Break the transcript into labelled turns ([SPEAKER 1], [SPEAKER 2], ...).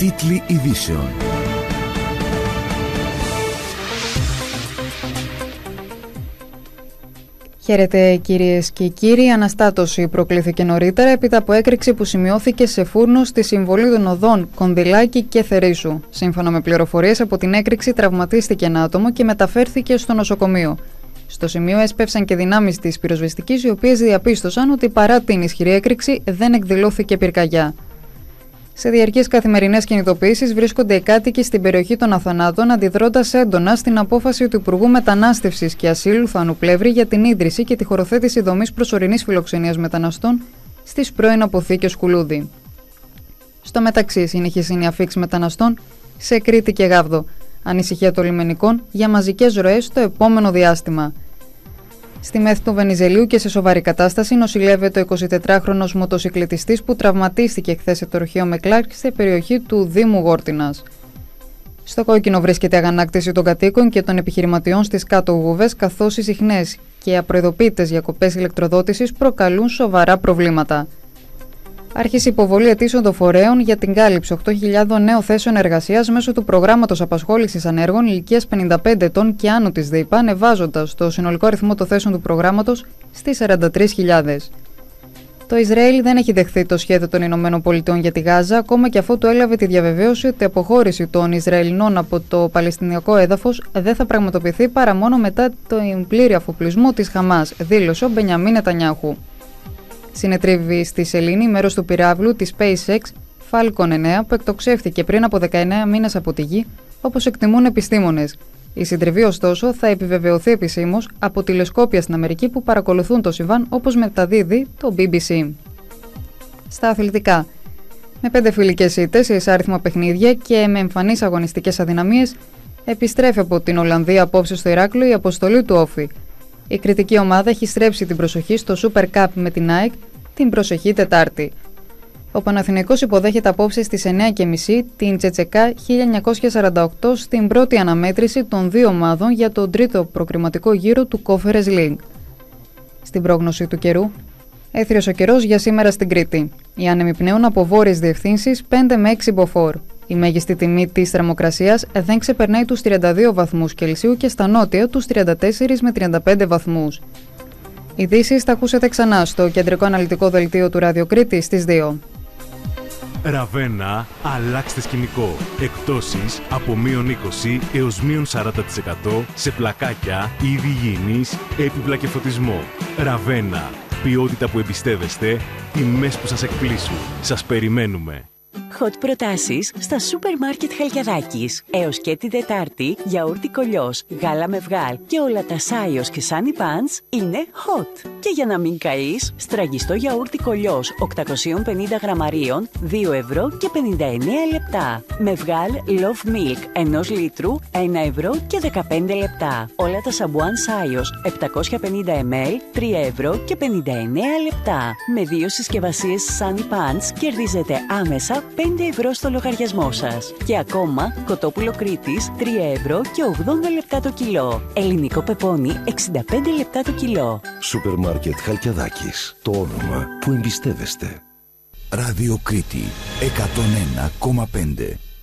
[SPEAKER 1] Τίτλοι ειδήσεων.
[SPEAKER 2] Χαίρετε κυρίες και κύριοι. Αναστάτωση προκλήθηκε νωρίτερα έπειτα από έκρηξη που σημειώθηκε σε φούρνο στη συμβολή των οδών Κονδυλάκη και Θερήσου. Σύμφωνα με πληροφορίες, από την έκρηξη τραυματίστηκε ένα άτομο και μεταφέρθηκε στο νοσοκομείο. Στο σημείο έσπευσαν και δυνάμεις της πυροσβεστικής, οι οποίες διαπίστωσαν ότι παρά την ισχυρή έκρηξη δεν εκδηλώθηκε πυρκαγιά. Σε διαρκείς καθημερινές κινητοποιήσεις βρίσκονται οι κάτοικοι στην περιοχή των Αθανάτων, αντιδρώντας έντονα στην απόφαση του Υπουργού Μετανάστευσης και Ασύλου Θάνου Πλεύρη για την ίδρυση και τη χωροθέτηση δομής προσωρινής φιλοξενίας μεταναστών στις πρώην αποθήκες Κουλούδη. Στο μεταξύ, συνεχίζει η αφίξη μεταναστών σε Κρήτη και Γάβδο. Ανησυχία των λιμενικών για μαζικές ροές το επόμενο διάστημα. Στη Μέθη του Βενιζελίου και σε σοβαρή κατάσταση νοσηλεύεται ο 24χρονος μοτοσυκλετιστής που τραυματίστηκε χθες σε τροχαίο Μεκλάρκ σε περιοχή του Δήμου Γόρτινας. Στο κόκκινο βρίσκεται η αγανάκτηση των κατοίκων και των επιχειρηματιών στις κάτω Γούβες, καθώς οι συχνές και απροειδοποίητες διακοπές ηλεκτροδότησης προκαλούν σοβαρά προβλήματα. Άρχισε υποβολή αιτήσεων των φορέων για την κάλυψη 8.000 νέων θέσεων εργασίας μέσω του προγράμματος απασχόλησης ανέργων ηλικίας 55 ετών και άνω της ΔΕΙΠΑ, ανεβάζοντας το συνολικό αριθμό των θέσεων του προγράμματος στις 43.000. Το Ισραήλ δεν έχει δεχθεί το σχέδιο των ΗΠΑ για τη Γάζα, ακόμα και αφού του έλαβε τη διαβεβαίωση ότι η αποχώρηση των Ισραηλινών από το Παλαιστινιακό έδαφος δεν θα πραγματοποιηθεί παρά μόνο μετά τον πλήρη αφοπλισμό της Χαμάς, δήλωσε ο Μπενιαμίν Νετανιάχου. Συνετρίβει στη σελήνη μέρος του πυράβλου της SpaceX Falcon 9 που εκτοξεύθηκε πριν από 19 μήνες από τη Γη, όπως εκτιμούν επιστήμονες. Η συντριβή, ωστόσο, θα επιβεβαιωθεί επισήμως από τηλεσκόπια στην Αμερική που παρακολουθούν το συμβάν, όπως μεταδίδει το BBC. Στα αθλητικά. Με 5 φιλικές ήττες σε εισάριθμα παιχνίδια και με εμφανείς αγωνιστικές αδυναμίες, επιστρέφει από την Ολλανδία απόψε στο Ηράκλειο η αποστολή του Όφη. Η κριτική ομάδα έχει στρέψει την προσοχή στο Super Cup με την ΑΕΚ την προσεχή Τετάρτη. Ο Παναθηναϊκός υποδέχεται απόψε στις 9.30 την Τσετσεκά 1948 στην πρώτη αναμέτρηση των δύο ομάδων για τον τρίτο προκριματικό γύρο του Conference League. Στην πρόγνωση του καιρού, έθριος ο καιρός για σήμερα στην Κρήτη. Οι άνεμοι πνέουν από βόρειες διευθύνσεις 5 με 6 μποφόρ. Η μέγιστη τιμή της θερμοκρασίας δεν ξεπερνάει τους 32 βαθμούς Κελσίου και στα νότια τους 34 με 35 βαθμούς. Ειδήσεις θα ακούσετε ξανά στο κεντρικό αναλυτικό δελτίο του Ραδιοκρίτη στις 2.
[SPEAKER 3] Ραβένα, αλλάξτε σκηνικό. Εκπτώσεις από -20 έως -40% σε πλακάκια, είδη υγιεινής, έπιπλα και φωτισμό. Ραβένα, ποιότητα που εμπιστεύεστε, τιμές που σας εκπλήσουν. Σας περιμένουμε.
[SPEAKER 4] Hot προτάσεις στα σούπερ μάρκετ Χαλκιαδάκης. Έως και την Τετάρτη, γιαούρτι κολλιός, γάλα με βγάλ και όλα τα Σάιος και Sunny Pants είναι hot. Και για να μην καείς, στραγγιστό γιαούρτι κολλιός 850 γραμμαρίων, 2 ευρώ και 59 λεπτά. Με βγάλ Love Milk 1 λίτρου, 1 ευρώ και 15 λεπτά. Όλα τα σαμπουάν Σάιος 750 ml, 3 ευρώ και 59 λεπτά. Με 2 συσκευασίες Sunny Pants κερδίζετε άμεσα 5 ευρώ στο λογαριασμό σας. Και ακόμα, κοτόπουλο Κρήτης 3 ευρώ και 80 λεπτά το κιλό. Ελληνικό πεπόνι 65 λεπτά το κιλό.
[SPEAKER 1] Σούπερ μάρκετ Χαλκιαδάκης. Το όνομα που εμπιστεύεστε. Ραδιοκρίτη 101,5.